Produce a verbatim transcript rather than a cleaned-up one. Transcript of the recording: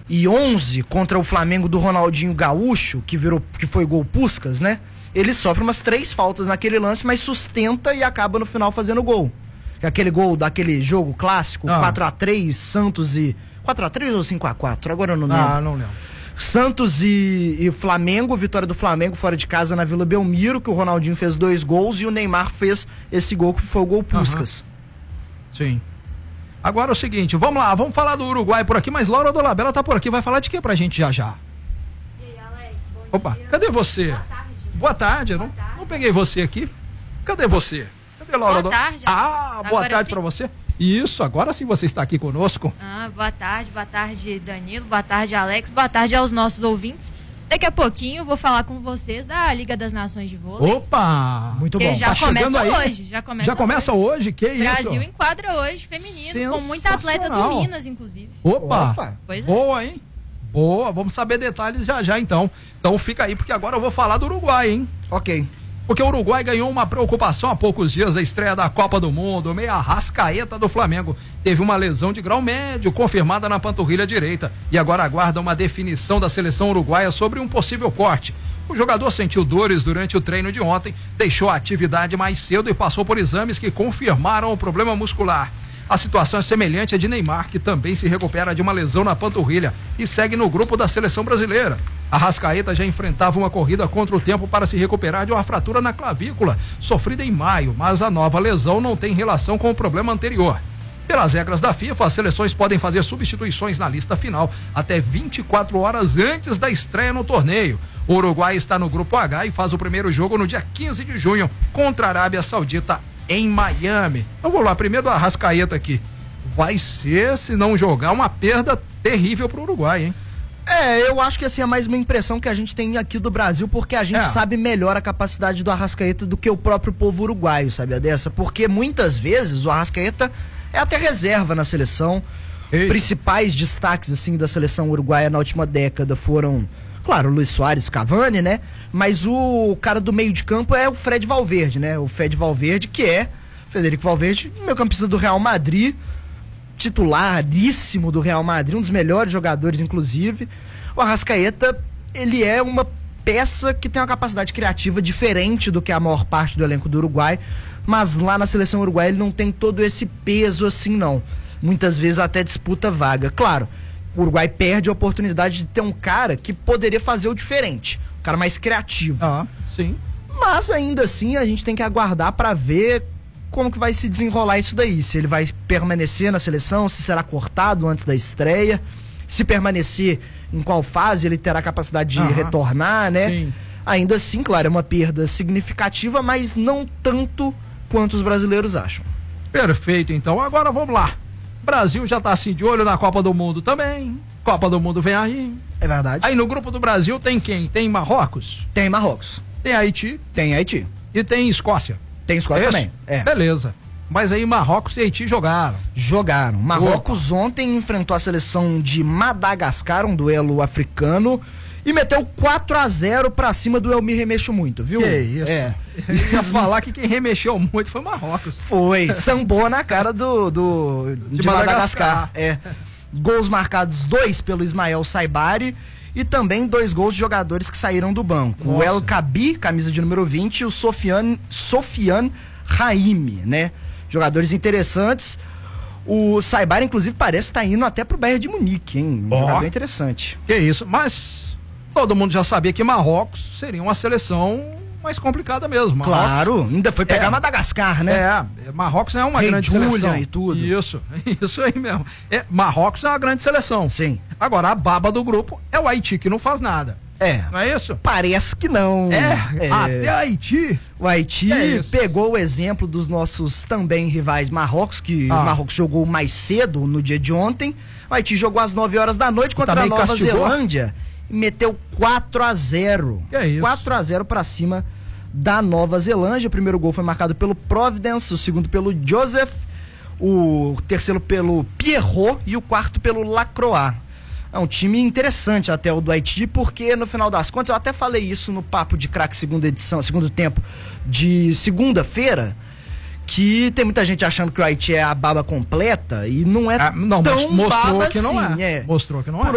e onze contra o Flamengo do Ronaldinho Gaúcho, que virou, que foi gol Puskás, né? Ele sofre umas três faltas naquele lance, mas sustenta e acaba no final fazendo gol. Aquele gol daquele jogo clássico, ah. quatro a três, Santos e... quatro a três ou cinco a quatro? Agora eu não lembro. Ah, não lembro. Santos e, e Flamengo, vitória do Flamengo fora de casa na Vila Belmiro, que o Ronaldinho fez dois gols e o Neymar fez esse gol que foi o gol Puskás. Uhum. Sim. Agora é o seguinte, vamos lá, vamos falar do Uruguai por aqui, mas Laura Dolabella tá por aqui, vai falar de que pra gente já já? E aí, Alex, bom Opa, dia. cadê você? Boa tarde. Boa tarde, eu não, Boa tarde. não peguei você aqui. Cadê você? Cadê Laura? Boa tarde. Ah, boa Agora tarde sim? pra você. Isso, agora sim você está aqui conosco. Ah, boa tarde, boa tarde, Danilo, boa tarde, Alex, boa tarde aos nossos ouvintes. Daqui a pouquinho eu vou falar com vocês da Liga das Nações de Vôlei. Opa! Muito que bom. já Tá começa chegando aí? hoje, já começa Já começa hoje, hoje. que isso? Brasil enquadra hoje, feminino, com muita atleta do Sensacional. Minas, inclusive. Opa! Opa. Pois é. Boa, hein? Boa, vamos saber detalhes já já então. Então fica aí, porque agora eu vou falar do Uruguai, hein? Ok. Porque o Uruguai ganhou uma preocupação há poucos dias da estreia da Copa do Mundo. O meia Arrascaeta do Flamengo teve uma lesão de grau médio confirmada na panturrilha direita e agora aguarda uma definição da seleção uruguaia sobre um possível corte. O jogador sentiu dores durante o treino de ontem, deixou a atividade mais cedo e passou por exames que confirmaram o problema muscular. A situação é semelhante à de Neymar, que também se recupera de uma lesão na panturrilha e segue no grupo da seleção brasileira. Arrascaeta já enfrentava uma corrida contra o tempo para se recuperar de uma fratura na clavícula, sofrida em maio, mas a nova lesão não tem relação com o problema anterior. Pelas regras da FIFA, as seleções podem fazer substituições na lista final até vinte e quatro horas antes da estreia no torneio. O Uruguai está no grupo H e faz o primeiro jogo no dia quinze de junho contra a Arábia Saudita em Miami. Então vamos lá, primeiro do Arrascaeta aqui. Vai ser, se não jogar, uma perda terrível pro Uruguai, hein? É, eu acho que assim é mais uma impressão que a gente tem aqui do Brasil, porque a gente É. sabe melhor a capacidade do Arrascaeta do que o próprio povo uruguaio, sabe dessa? Porque muitas vezes o Arrascaeta é até reserva na seleção. Ei. Principais destaques assim da seleção uruguaia na última década foram, claro, o Luis Soares, Cavani, né? Mas o cara do meio de campo é o Fred Valverde, né? O Fred Valverde, que é Federico Valverde, meio-campista do Real Madrid, titularíssimo do Real Madrid, um dos melhores jogadores, inclusive. O Arrascaeta, ele é uma peça que tem uma capacidade criativa diferente do que a maior parte do elenco do Uruguai, mas lá na seleção uruguaia ele não tem todo esse peso assim, não. Muitas vezes até disputa vaga. Claro, o Uruguai perde a oportunidade de ter um cara que poderia fazer o diferente, um cara mais criativo. Ah, sim. Mas ainda assim a gente tem que aguardar para ver como que vai se desenrolar isso daí, se ele vai permanecer na seleção, se será cortado antes da estreia, se permanecer, em qual fase ele terá capacidade de Aham. retornar, né? Sim. Ainda assim, claro, é uma perda significativa, mas não tanto quanto os brasileiros acham. Perfeito, então. Agora vamos lá. Brasil já tá assim de olho na Copa do Mundo também. Copa do Mundo vem aí. É verdade. Aí no grupo do Brasil tem quem? Tem Marrocos, Tem Marrocos, tem Haiti tem Haiti, e tem Escócia. tem Escócia Isso? também. É. Beleza. Mas aí Marrocos e Haiti jogaram. Jogaram. Marrocos ontem enfrentou a seleção de Madagascar, um duelo africano, e meteu quatro a zero pra cima do Eu Me Remexo Muito, viu? Que isso? É. Eu ia falar que quem remexeu muito foi Marrocos. Foi, sambou na cara do, do de, De Madagascar. Madagascar. É. Gols marcados, dois pelo Ismael Saibari e também dois gols de jogadores que saíram do banco. Nossa. O El Kabi, camisa de número vinte, e o Sofiane, Sofiane Raimi, né? Jogadores interessantes. O Saibari, inclusive, parece estar indo até pro Bayern de Munique, hein? Um Ó. jogador interessante. Que isso, mas todo mundo já sabia que Marrocos seria uma seleção mais complicada mesmo. Marrocos, Claro, ainda foi pegar É. Madagascar, né? É, Marrocos é uma Rei grande Julian seleção. e tudo. Isso, isso aí mesmo. É, Marrocos é uma grande seleção. Sim. Agora, a baba do grupo é o Haiti, que não faz nada. É. Não é isso? Parece que não. É, até Haiti. O Haiti É isso. pegou o exemplo dos nossos também rivais Marrocos, que Ah. o Marrocos jogou mais cedo no dia de ontem. O Haiti jogou às nove horas da noite contra a também Nova castigou? Zelândia e meteu quatro a zero. Que é isso? quatro a zero pra cima da Nova Zelândia. O primeiro gol foi marcado pelo Providence, o segundo pelo Joseph, o terceiro pelo Pierrot e o quarto pelo Lacroix. É um time interessante até o do Haiti, porque no final das contas, eu até falei isso no Papo de Craque segunda edição, segundo tempo de segunda-feira, que tem muita gente achando que o Haiti é a baba completa e não é Ah, não, tão mostrou baba que não assim, é. é. Mostrou que não Por é.